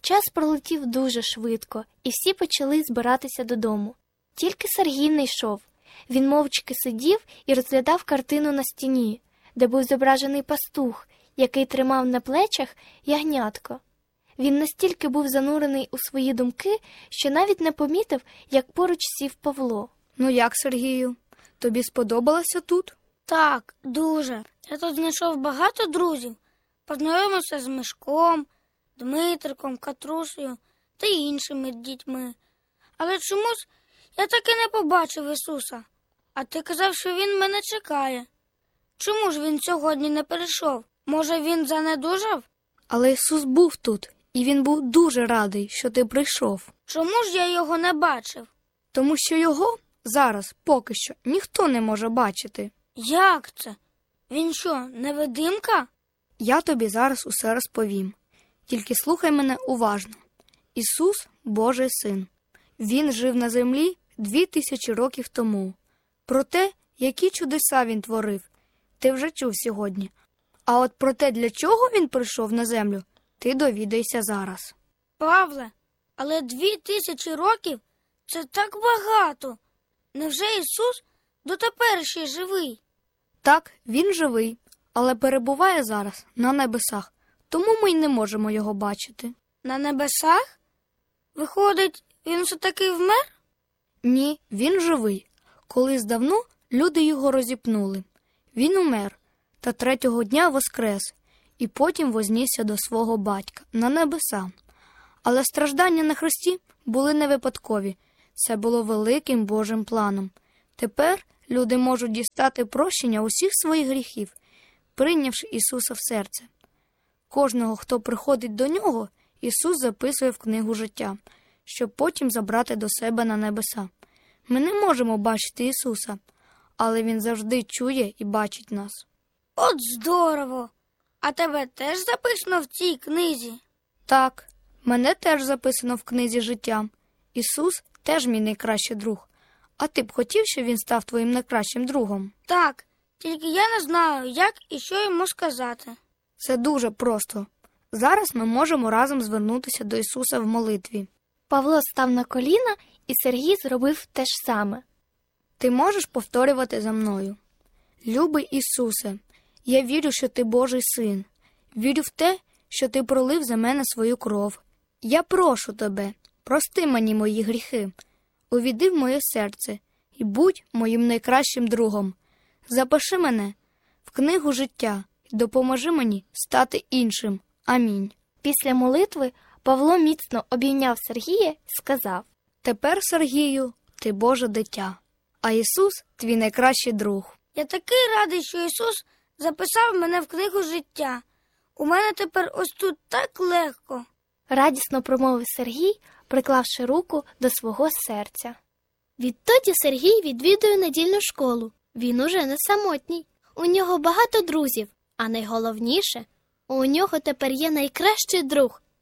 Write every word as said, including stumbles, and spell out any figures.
Час пролетів дуже швидко, і всі почали збиратися додому. Тільки Сергій не йшов. Він мовчки сидів і розглядав картину на стіні, де був зображений пастух, який тримав на плечах ягнятко. Він настільки був занурений у свої думки, що навіть не помітив, як поруч сів Павло. Ну як, Сергію, тобі сподобалося тут? Так, дуже. Я тут знайшов багато друзів. Познайомився з Мишком, Дмитриком, Катрусею та іншими дітьми. Але чомусь я таки не побачив Ісуса. А ти казав, що Він мене чекає. Чому ж Він сьогодні не прийшов? Може, Він занедужав? Але Ісус був тут, і Він був дуже радий, що ти прийшов. Чому ж я його не бачив? Тому що його зараз, поки що, ніхто не може бачити. Як це? Він що, невидимка? Я тобі зараз усе розповім. Тільки слухай мене уважно. Ісус – Божий Син. Він жив на землі дві тисячі років тому. Про те, які чудеса Він творив, ти вже чув сьогодні. А от про те, для чого Він прийшов на землю, ти довідайся зараз. Павле, але дві тисячі років – це так багато. Невже Ісус дотепер ще живий? Так, Він живий, але перебуває зараз на небесах, тому ми й не можемо його бачити. На небесах? Виходить, Він все-таки вмер? Ні, Він живий. Колись давно люди його розіпнули. Він умер, та третього дня воскрес, і потім вознісся до свого батька на небеса. Але страждання на хресті були не випадкові. Це було великим Божим планом. Тепер люди можуть дістати прощення усіх своїх гріхів, прийнявши Ісуса в серце. Кожного, хто приходить до Нього, Ісус записує в книгу життя, щоб потім забрати до себе на небеса. Ми не можемо бачити Ісуса, але Він завжди чує і бачить нас. От здорово! А тебе теж записано в цій книзі? Так, мене теж записано в книзі життя. Ісус теж мій найкращий друг. А ти б хотів, щоб Він став твоїм найкращим другом? Так, тільки я не знаю, як і що йому сказати. Це дуже просто. Зараз ми можемо разом звернутися до Ісуса в молитві. Павло став на коліна, і Сергій зробив те ж саме. Ти можеш повторювати за мною. Любий Ісусе, я вірю, що Ти Божий Син. Вірю в те, що Ти пролив за мене свою кров. Я прошу Тебе, прости мені мої гріхи. Увійди в моє серце і будь моїм найкращим другом. Запиши мене в книгу життя і допоможи мені стати іншим. Амінь. Після молитви Павло міцно обійняв Сергія і сказав: Тепер, Сергію, ти Боже дитя, а Ісус – твій найкращий друг. Я такий радий, що Ісус записав мене в книгу життя. У мене тепер ось тут так легко. Радісно промовив Сергій, приклавши руку до свого серця. Відтоді Сергій відвідує недільну школу. Він уже не самотній. У нього багато друзів, а найголовніше – у нього тепер є найкращий друг